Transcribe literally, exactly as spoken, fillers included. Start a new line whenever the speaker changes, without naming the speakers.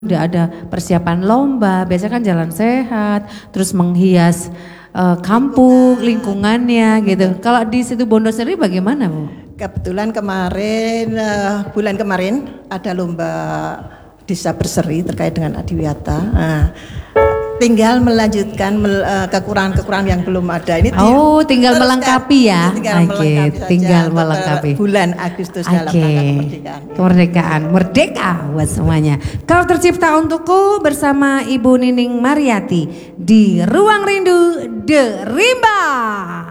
Udah ada persiapan lomba, biasanya kan jalan sehat, terus menghias uh, kampung, lingkungannya gitu. Kalau di situ Bondo sendiri bagaimana, Bu?
Kebetulan kemarin, uh, bulan kemarin ada lomba Desa Berseri terkait dengan Adiwiyata. Nah, tinggal melanjutkan uh, kekurangan-kekurangan yang belum ada. Ini
oh, tinggal melengkapi ya.
Tinggal
Oke,
melengkapi
tinggal
saja
melengkapi.
Bulan Agustus
okay.
dalam rangka kemerdekaan.
Kemerdekaan, merdeka buat semuanya. Kau tercipta untukku bersama Ibu Nining Mariati di Ruang Rindu The Rimba.